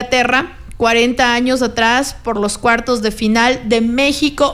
Inglaterra 40 años atrás por los cuartos de final de México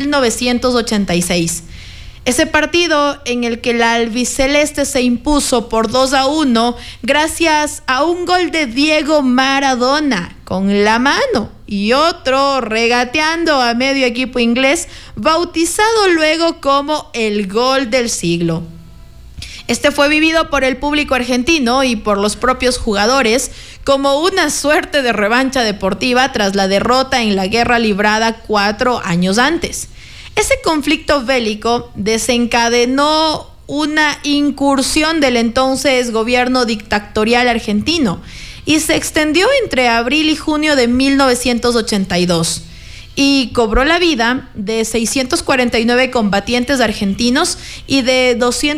1986. Ese partido en el que la albiceleste se impuso por 2-1 gracias a un gol de Diego Maradona con la mano y otro regateando a medio equipo inglés, bautizado luego como el gol del siglo. Este fue vivido por el público argentino y por los propios jugadores como una suerte de revancha deportiva tras la derrota en la guerra librada 4 años antes. Ese conflicto bélico desencadenó una incursión del entonces gobierno dictatorial argentino y se extendió entre abril y junio de 1982 y cobró la vida de 649 combatientes argentinos y de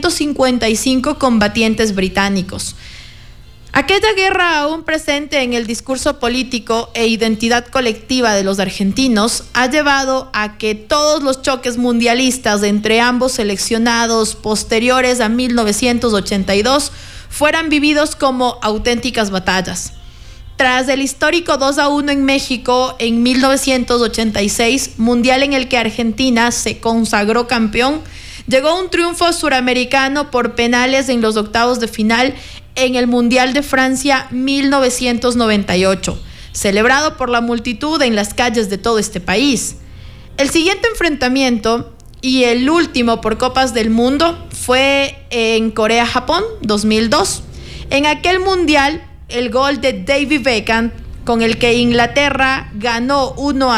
255 combatientes británicos. Aquella guerra, aún presente en el discurso político e identidad colectiva de los argentinos, ha llevado a que todos los choques mundialistas entre ambos seleccionados posteriores a 1982 fueran vividos como auténticas batallas. Tras el histórico 2-1 en México en 1986, mundial en el que Argentina se consagró campeón, llegó un triunfo suramericano por penales en los octavos de final en el Mundial de Francia 1998, celebrado por la multitud en las calles de todo este país. El siguiente enfrentamiento y el último por Copas del Mundo fue en Corea-Japón 2002. En aquel Mundial, el gol de David Beckham, con el que Inglaterra ganó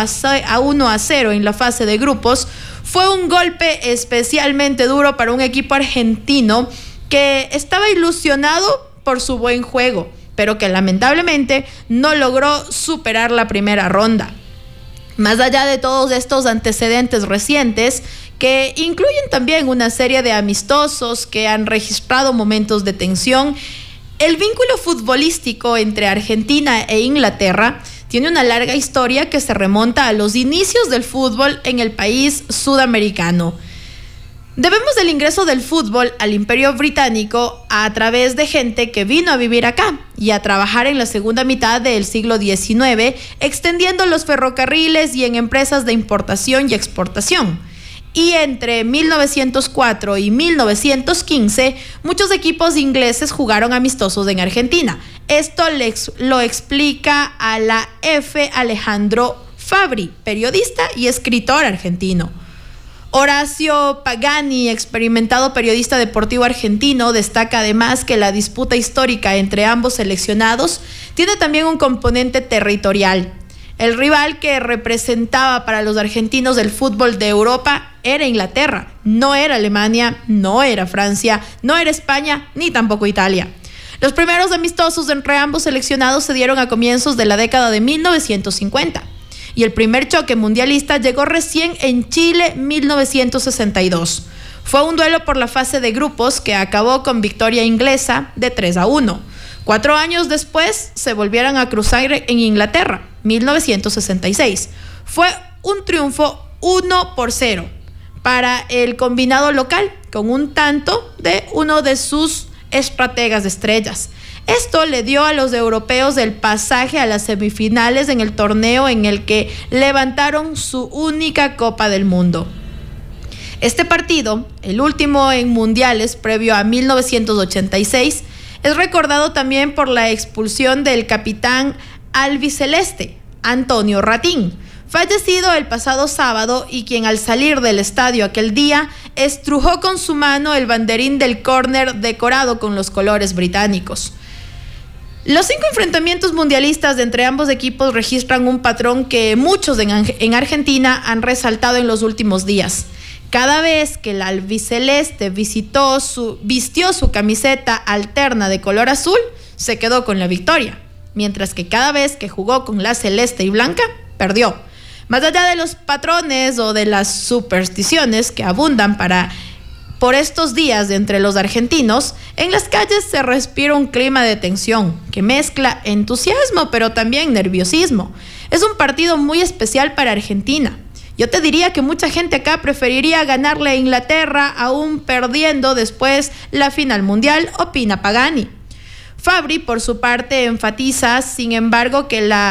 1-0 en la fase de grupos, fue un golpe especialmente duro para un equipo argentino que estaba ilusionado por su buen juego, pero que lamentablemente no logró superar la primera ronda. Más allá de todos estos antecedentes recientes, que incluyen también una serie de amistosos que han registrado momentos de tensión, el vínculo futbolístico entre Argentina e Inglaterra tiene una larga historia que se remonta a los inicios del fútbol en el país sudamericano. Debemos el ingreso del fútbol al Imperio Británico a través de gente que vino a vivir acá y a trabajar en la segunda mitad del siglo XIX, extendiendo los ferrocarriles y en empresas de importación y exportación. Y entre 1904 y 1915, muchos equipos ingleses jugaron amistosos en Argentina. Esto lo explica a la F. Alejandro Fabri, periodista y escritor argentino. Horacio Pagani, experimentado periodista deportivo argentino, destaca además que la disputa histórica entre ambos seleccionados tiene también un componente territorial. El rival que representaba para los argentinos el fútbol de Europa era Inglaterra, no era Alemania, no era Francia, no era España, ni tampoco Italia. Los primeros amistosos entre ambos seleccionados se dieron a comienzos de la década de 1950. Y el primer choque mundialista llegó recién en Chile 1962. Fue un duelo por la fase de grupos que acabó con victoria inglesa de 3-1. 4 años después se volvieron a cruzar en Inglaterra, 1966. Fue un triunfo 1-0 para el combinado local, con un tanto de uno de sus estrategas estrellas. Esto le dio a los europeos el pasaje a las semifinales en el torneo en el que levantaron su única Copa del Mundo. Este partido, el último en mundiales previo a 1986, es recordado también por la expulsión del capitán albiceleste, Antonio Ratín, fallecido el pasado sábado y quien al salir del estadio aquel día estrujó con su mano el banderín del córner decorado con los colores británicos. Los 5 enfrentamientos mundialistas de entre ambos equipos registran un patrón que muchos en Argentina han resaltado en los últimos días. Cada vez que el albiceleste vistió su camiseta alterna de color azul, se quedó con la victoria, mientras que cada vez que jugó con la celeste y blanca, perdió. Más allá de los patrones o de las supersticiones que abundan por estos días de entre los argentinos, en las calles se respira un clima de tensión que mezcla entusiasmo pero también nerviosismo. Es un partido muy especial para Argentina. Yo te diría que mucha gente acá preferiría ganarle a Inglaterra aún perdiendo después la final mundial, opina Pagani. Fabri, por su parte, enfatiza, sin embargo, que la